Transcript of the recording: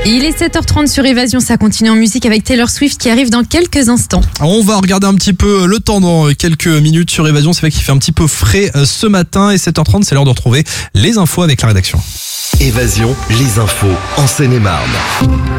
Il est 7h30 sur Évasion, ça continue en musique avec Taylor Swift qui arrive dans quelques instants. On va regarder un petit peu le temps dans quelques minutes sur Évasion. C'est vrai qu'il fait un petit peu frais ce matin et 7h30, c'est l'heure de retrouver les infos avec la rédaction. Évasion, les infos en Seine-et-Marne.